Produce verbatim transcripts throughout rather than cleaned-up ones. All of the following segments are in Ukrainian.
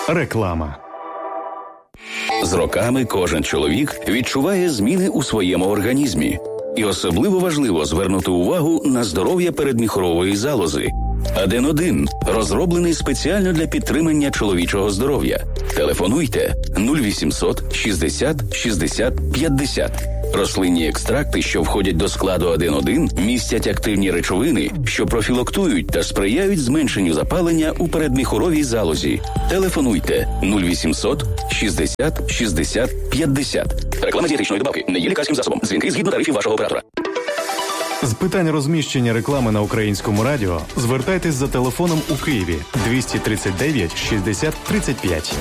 Реклама. З роками кожен чоловік відчуває зміни у своєму організмі. І особливо важливо звернути увагу на здоров'я передміхорової залози. Аден один розроблений спеціально для підтримання чоловічого здоров'я. Телефонуйте нуль вісімсот шістдесят шістдесят п'ятдесят. Рослинні екстракти, що входять до складу Аден один, містять активні речовини, що профілактують та сприяють зменшенню запалення у передміхоровій залозі. Телефонуйте нуль вісімсот шістдесят шістдесят п'ятдесят. Реклама дієтичної добавки не є лікарським засобом. Дзвінки згідно тарифів вашого оператора. З питань розміщення реклами на Українському радіо звертайтесь за телефоном у Києві двісті тридцять дев'ять шістдесят тридцять п'ять.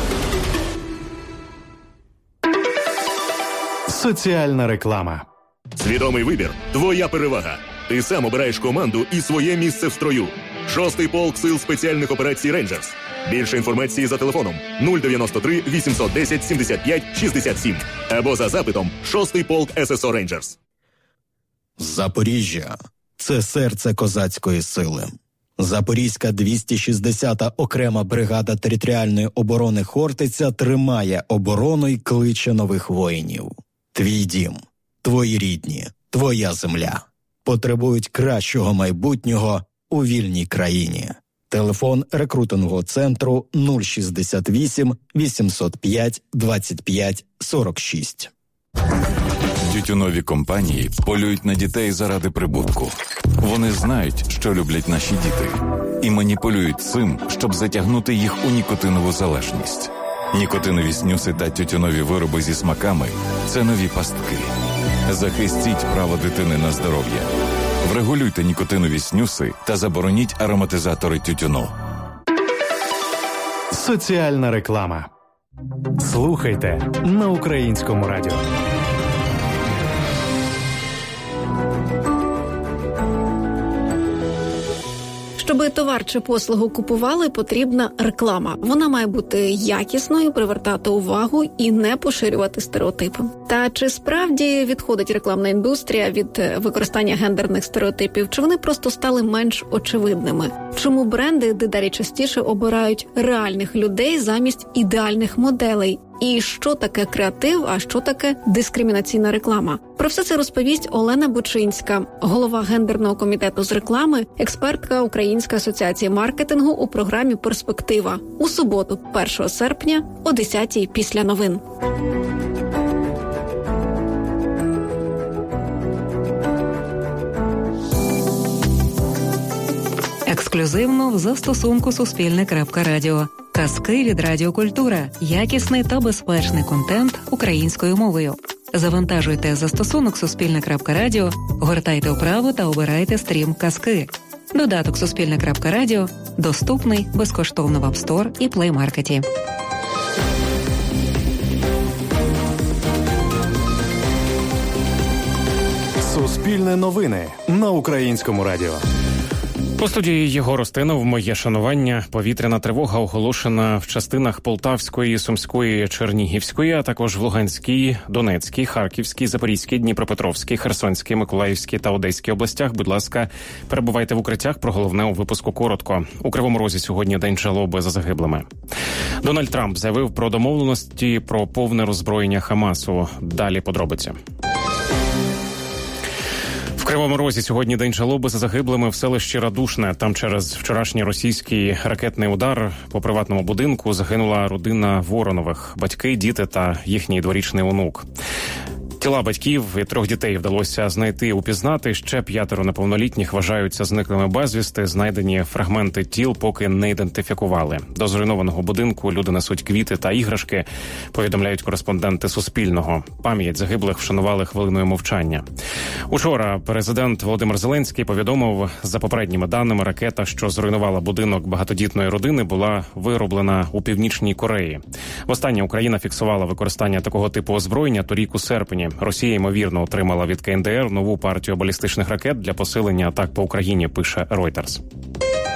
Соціальна реклама. Свідомий вибір – твоя перевага. Ти сам обираєш команду і своє місце в строю. Шостий полк сил спеціальних операцій «Рейнджерс». Більше інформації за телефоном нуль дев'яносто три вісімсот десять сімдесят п'ять шістдесят сім або за запитом «Шостий полк ес ес о «Рейнджерс». Запоріжжя – це серце козацької сили. Запорізька двісті шістдесята окрема бригада територіальної оборони «Хортиця» тримає оборону й кличе нових воїнів. Твій дім, твої рідні, твоя земля потребують кращого майбутнього у вільній країні. Телефон рекрутингового центру нуль шістдесят вісім вісімсот п'ять двадцять п'ять сорок шість. Тютюнові компанії полюють на дітей заради прибутку. Вони знають, що люблять наші діти, і маніпулюють цим, щоб затягнути їх у нікотинову залежність. Нікотинові снюси та тютюнові вироби зі смаками – це нові пастки. Захистіть право дитини на здоров'я. Врегулюйте нікотинові снюси та забороніть ароматизатори тютюну. Соціальна реклама. Слухайте на Українському радіо. Щоби товар чи послугу купували, потрібна реклама. Вона має бути якісною, привертати увагу і не поширювати стереотипи. Та чи справді відходить рекламна індустрія від використання гендерних стереотипів, чи вони просто стали менш очевидними? Чому бренди дедалі частіше обирають реальних людей замість ідеальних моделей? І що таке креатив, а що таке дискримінаційна реклама? Про все це розповість Олена Бучинська, голова гендерного комітету з реклами, експертка Української асоціації маркетингу у програмі «Перспектива» у суботу, першого серпня о десятій після новин. Ексклюзивно в застосунку Суспільне.Радіо. Казки від Радіокультура. Якісний та безпечний контент українською мовою. Завантажуйте застосунок Суспільне.Радіо, гортайте вправо та обирайте стрім «Казки». Додаток Суспільне.Радіо доступний безкоштовно в App Store і Play Market. Суспільне новини на Українському радіо. У студії Єгор Устинов. Моє шанування. Повітряна тривога оголошена в частинах Полтавської, Сумської, Чернігівської, а також в Луганській, Донецькій, Харківській, Запорізькій, Дніпропетровській, Херсонській, Миколаївській та Одеській областях. Будь ласка, перебувайте в укриттях. Про головне у випуску коротко. У Кривому Розі сьогодні день жалоби за загиблими. Дональд Трамп заявив про домовленості про повне роззброєння Хамасу. Далі подробиці. В Кривому Розі сьогодні день жалоби за загиблими в селищі Радушне. Там через вчорашній російський ракетний удар по приватному будинку загинула родина Воронових, батьки, діти та їхній дворічний онук. Тіла батьків і трьох дітей вдалося знайти, упізнати. Ще п'ятеро неповнолітніх вважаються зниклими безвісти. Знайдені фрагменти тіл поки не ідентифікували. До зруйнованого будинку люди несуть квіти та іграшки, повідомляють кореспонденти Суспільного. Пам'ять загиблих вшанували хвилиною мовчання. Учора президент Володимир Зеленський повідомив, за попередніми даними, ракета, що зруйнувала будинок багатодітної родини, була вироблена у Північній Кореї. Востаннє Україна фіксувала використання такого типу озброєння торік у серпні. Росія, ймовірно, отримала від КНДР нову партію балістичних ракет для посилення атак по Україні, пише Reuters.